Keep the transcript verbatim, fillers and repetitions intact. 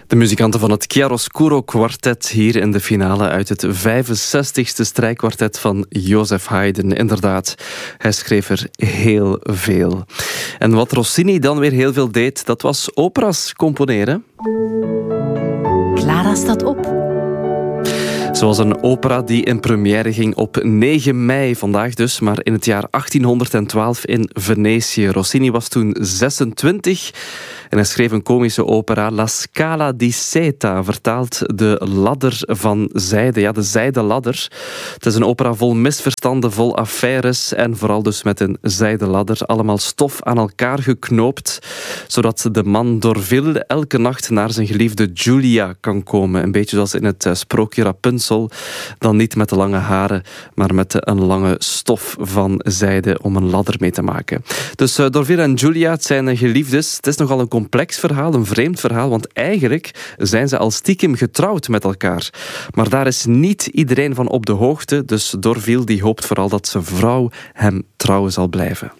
De muzikanten van het Chiaroscuro Quartet hier in de finale uit het vijfenzestigste strijkkwartet van Joseph Haydn. Inderdaad, hij schreef er heel veel. En wat Rossini dan weer heel veel deed, dat was operas componeren. Clara staat op. Zoals een opera die in première ging op negen mei, vandaag dus, maar in het jaar achttienhonderdtwaalf in Venetië. Rossini was toen zesentwintig en hij schreef een komische opera, La Scala di Seta, vertaald de ladder van zijde. Ja, de zijden ladder. Het is een opera vol misverstanden, vol affaires en vooral dus met een zijden ladder. Allemaal stof aan elkaar geknoopt, zodat de man Dorville elke nacht naar zijn geliefde Giulia kan komen. Een beetje zoals in het sprookje Rapunzel, dan niet met de lange haren, maar met een lange stof van zijde om een ladder mee te maken. Dus uh, Dorville en Giulia, het zijn geliefdes. Het is nogal een complex verhaal, een vreemd verhaal, want eigenlijk zijn ze al stiekem getrouwd met elkaar. Maar daar is niet iedereen van op de hoogte, dus Dorville die hoopt vooral dat zijn vrouw hem trouw zal blijven.